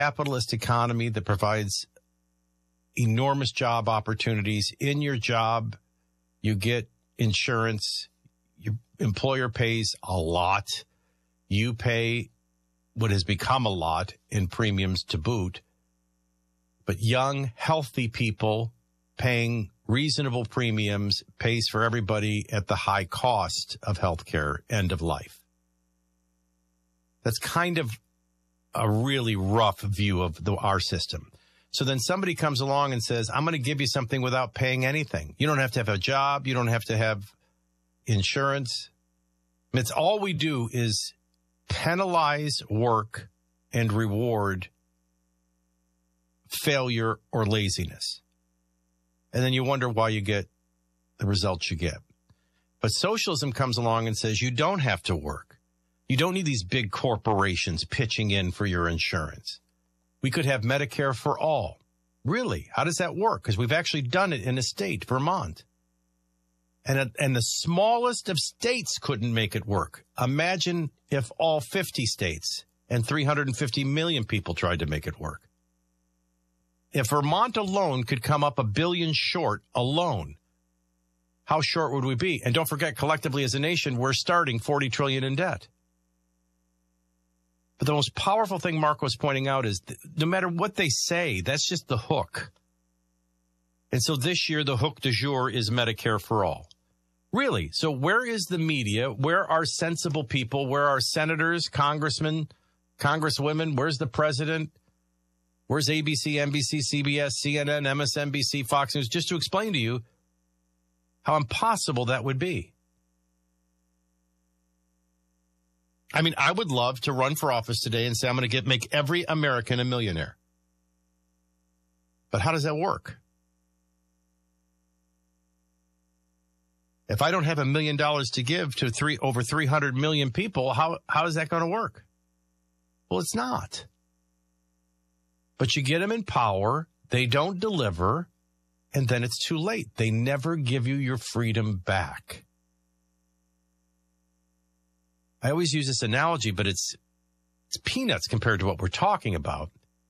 capitalist economy that provides enormous job opportunities. In your job, you get insurance. Your employer pays a lot. You pay what has become a lot in premiums to boot. But young, healthy people paying reasonable premiums pays for everybody at the high cost of healthcare, end of life. That's kind of a really rough view of our system. So then somebody comes along and says, I'm going to give you something without paying anything. You don't have to have a job. You don't have to have insurance. It's all we do is penalize work and reward failure or laziness. And then you wonder why you get the results you get. But socialism comes along and says you don't have to work. You don't need these big corporations pitching in for your insurance. We could have Medicare for all. Really? How does that work? Because we've actually done it in a state, Vermont. And the smallest of states couldn't make it work. Imagine if all 50 states and 350 million people tried to make it work. If Vermont alone could come up $1 billion short alone, how short would we be? And don't forget, collectively as a nation, we're starting $40 trillion in debt. But the most powerful thing Mark was pointing out is no matter what they say, that's just the hook. And so this year, the hook du jour is Medicare for all. Really? So where is the media? Where are sensible people? Where are senators, congressmen, congresswomen? Where's the president? Where's ABC, NBC, CBS, CNN, MSNBC, Fox News? Just to explain to you how impossible that would be. I mean, I would love to run for office today and say I'm going to make every American a millionaire. But how does that work? If I don't have $1 million to give to over 300 million people, how is that going to work? Well, it's not. But you get them in power, they don't deliver, and then it's too late. They never give you your freedom back. I always use this analogy, but it's peanuts compared to what we're talking about.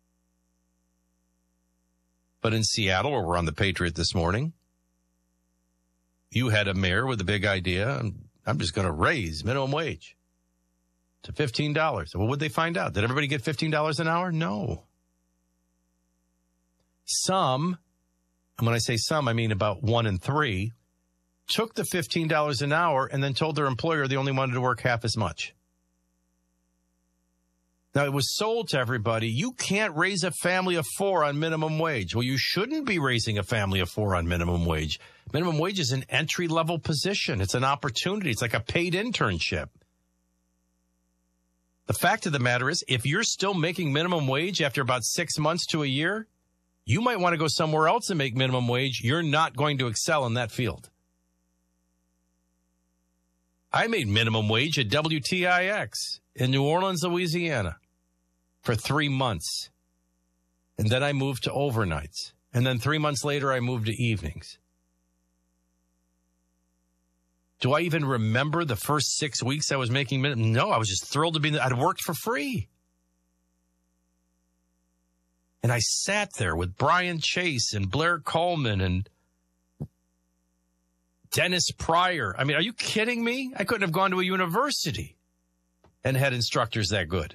But in Seattle, where we're on the Patriot this morning, you had a mayor with a big idea, and I'm just going to raise minimum wage to $15. Well, would they find out? Did everybody get $15 an hour? No. Some, and when I say some, I mean about 1 in 3, took the $15 an hour and then told their employer they only wanted to work half as much. Now, it was sold to everybody, you can't raise a family of 4 on minimum wage. Well, you shouldn't be raising a family of 4 on minimum wage. Minimum wage is an entry-level position. It's an opportunity. It's like a paid internship. The fact of the matter is, if you're still making minimum wage after about 6 months to a year, you might want to go somewhere else and make minimum wage. You're not going to excel in that field. I made minimum wage at WTIX in New Orleans, Louisiana for 3 months. And then I moved to overnights. And then 3 months later, I moved to evenings. Do I even remember the first 6 weeks I was making minimum? No, I was just thrilled to be I'd worked for free. And I sat there with Brian Chase and Blair Coleman and Dennis Pryor. I mean, are you kidding me? I couldn't have gone to a university and had instructors that good.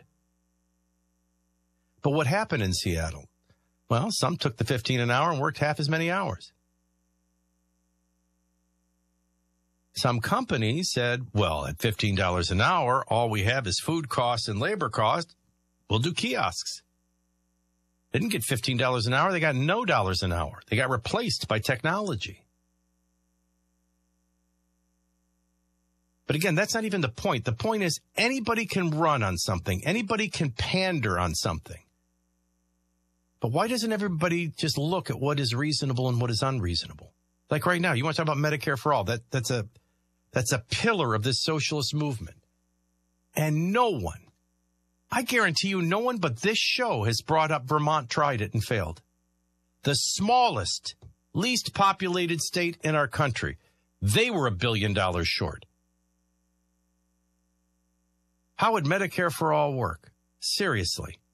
But what happened in Seattle? Well, some took the 15 an hour and worked half as many hours. Some companies said, well, at $15 an hour, all we have is food costs and labor costs. We'll do kiosks. They didn't get $15 an hour. They got no dollars an hour. They got replaced by technology. But again, that's not even the point. The point is anybody can run on something. Anybody can pander on something. But why doesn't everybody just look at what is reasonable and what is unreasonable? Like right now, you want to talk about Medicare for all. That's a pillar of this socialist movement. And no one, I guarantee you, no one but this show has brought up Vermont tried it and failed. The smallest, least populated state in our country. They were $1 billion short. How would Medicare for all work? Seriously.